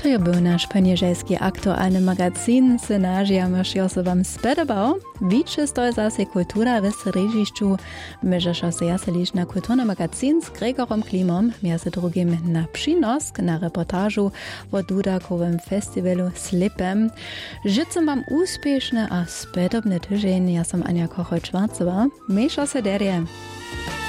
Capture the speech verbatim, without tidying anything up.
To je był nasz poniedzielski aktualny magazyn. Synažiamy się wam spodobał. Wiecie, to jest zase kultura w Srežišću. Możesz się jaselić na kulturny magazyn z Gregorem Klimom, między drugim na Przynosk, na reportażu o Dudakowym festiwalu Slipem. Życzę wam uspieszny a spodobny tydzień. Ja sam Ania Kochol-Czwarcowa. Mniejsza se derje.